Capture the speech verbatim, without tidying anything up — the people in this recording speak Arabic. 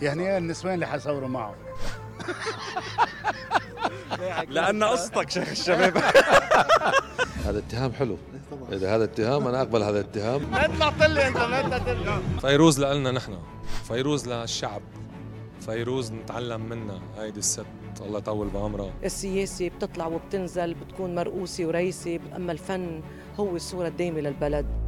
يعني ايه النسوان اللي حصوروا معه؟ لأن قصتك شيخ الشباب. هذا اتهام حلو. إذا هذا اتهام أنا أقبل هذا الاتهام. ما طلعت لي انت، ما طلعت. فيروز لنا نحن، فيروز للشعب، فيروز نتعلم منها. هيدي الست الله يطول بعمرها. السياسة بتطلع وبتنزل، بتكون مرؤوسة ورئيسة، أما الفن هو الصورة الدائمة للبلد.